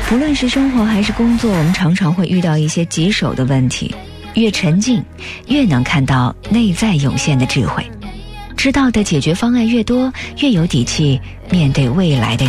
不论是生活还是工作，我们常常会遇到一些棘手的问题，越沉静越能看到内在涌现的智慧，知道的解决方案越多，越有底气面对未来的